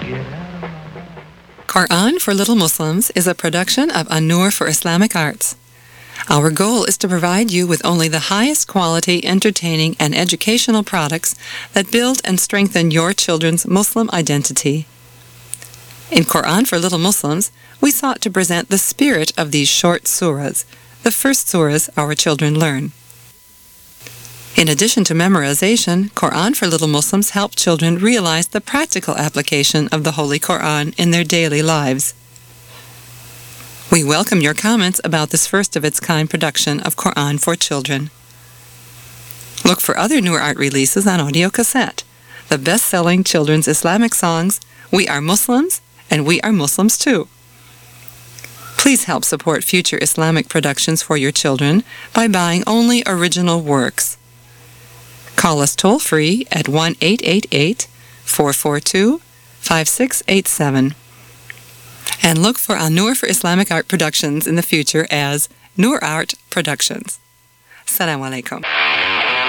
Quran for Little Muslims is a production of An-Nur for Islamic Arts. Our goal is to provide you with only the highest quality, entertaining, and educational products that build and strengthen your children's Muslim identity. In Quran for Little Muslims, we sought to present the spirit of these short surahs, the first surahs our children learn. In addition to memorization, Quran for Little Muslims help children realize the practical application of the Holy Quran in their daily lives. We welcome your comments about this first-of-its-kind production of Quran for children. Look for other Nur Art releases on audio cassette, the best-selling children's Islamic songs, We Are Muslims, and We Are Muslims Too. Please help support future Islamic productions for your children by buying only original works. Call us toll-free at 1-888-442-5687. And look for An-Nur for Islamic Art Productions in the future as Nur Art Productions. Assalamu alaikum.